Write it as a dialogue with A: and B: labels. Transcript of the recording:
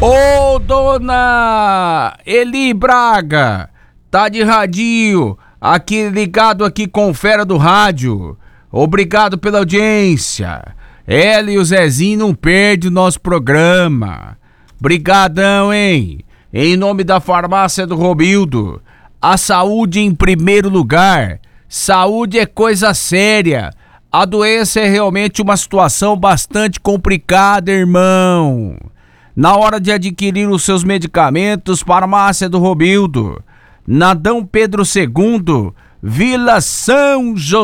A: Ô, dona Eli Braga, tá de radinho, aqui ligado aqui com o Fera do Rádio. Obrigado pela audiência. Ela e o Zezinho não perdem o nosso programa. Brigadão, hein? Em nome da farmácia do Romildo, a saúde em primeiro lugar. Saúde é coisa séria. A doença é realmente uma situação bastante complicada, irmão. Na hora de adquirir os seus medicamentos, farmácia do Romildo, na D. Pedro II, Vila São José.